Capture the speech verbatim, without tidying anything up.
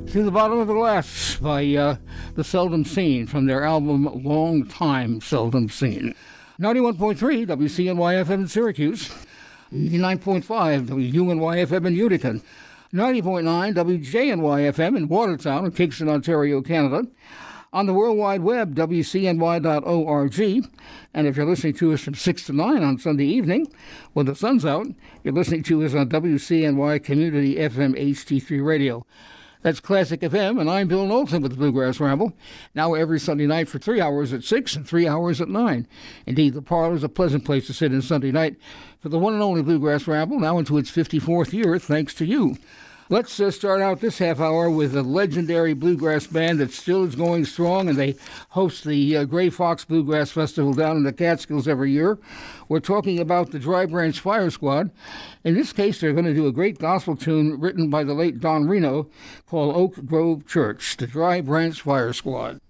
To the Bottom of the Glass by uh, The Seldom Seen from their album Long Time Seldom Seen. ninety-one point three W C N Y F M in Syracuse, eighty-nine point five W U N Y F M in Utica, ninety point nine W J N Y F M in Watertown and Kingston, Ontario, Canada. On the World Wide Web, W C N Y dot org. And if you're listening to us from six to nine on Sunday evening, when the sun's out, you're listening to us on W C N Y Community F M H D three Radio. That's Classic F M, and I'm Bill Knowlton with the Bluegrass Ramble, now every Sunday night for three hours at six and three hours at nine. Indeed, the parlor is a pleasant place to sit in Sunday night for the one and only Bluegrass Ramble, now into its fifty-fourth year, thanks to you. Let's uh, start out this half hour with a legendary bluegrass band that still is going strong, and they host the uh, Gray Fox Bluegrass Festival down in the Catskills every year. We're talking about the Dry Branch Fire Squad. In this case, they're going to do a great gospel tune written by the late Don Reno called Oak Grove Church, the Dry Branch Fire Squad.